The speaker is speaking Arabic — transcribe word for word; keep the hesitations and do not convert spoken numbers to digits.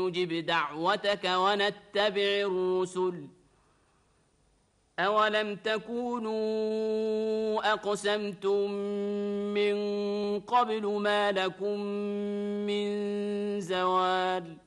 نجب دعوتك ونتبع الرسل أولم تكونوا أقسمتم من قبل ما لكم من زوال